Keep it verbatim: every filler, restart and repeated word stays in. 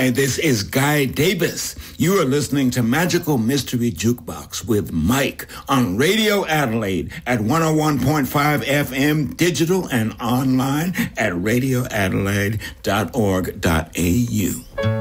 Hi, this is Guy Davis. You are listening to Magical Mystery Jukebox with Mike on Radio Adelaide at one oh one point five F M, digital and online at radio adelaide dot org dot a u.